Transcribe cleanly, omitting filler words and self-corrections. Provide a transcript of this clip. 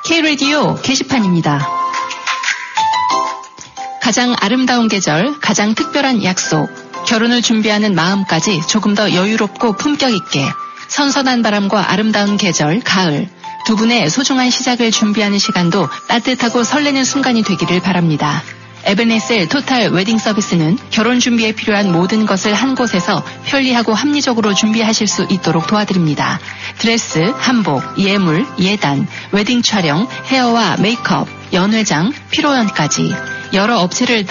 K-라디오 게시판입니다. 가장 아름다운 계절, 가장 특별한 약속, 결혼을 준비하는 마음까지 조금 더 여유롭고 품격 있게 선선한 바람과 아름다운 계절, 가을, 두 분의 소중한 시작을 준비하는 시간도 따뜻하고 설레는 순간이 되기를 바랍니다. 에베네셀 토탈 웨딩 서비스는 결혼 준비에 필요한 모든 것을 한 곳에서 편리하고 합리적으로 준비하실 수 있도록 도와드립니다. 드레스, 한복, 예물, 예단, 웨딩 촬영, 헤어와 메이크업, 연회장, 피로연까지 여러 업체를